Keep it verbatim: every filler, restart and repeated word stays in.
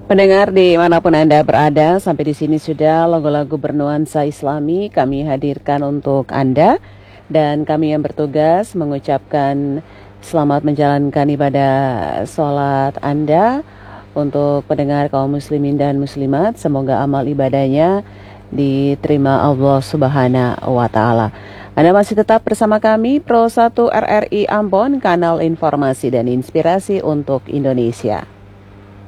Pendengar dimanapun Anda berada, sampai di sini sudah lagu-lagu bernuansa Islami kami hadirkan untuk Anda. Dan kami yang bertugas mengucapkan selamat menjalankan ibadah sholat Anda. Untuk pendengar kaum muslimin dan muslimat, semoga amal ibadahnya diterima Allah Subhanahu wa Ta'ala. Anda masih tetap bersama kami Pro satu R R I Ambon, kanal informasi dan inspirasi untuk Indonesia.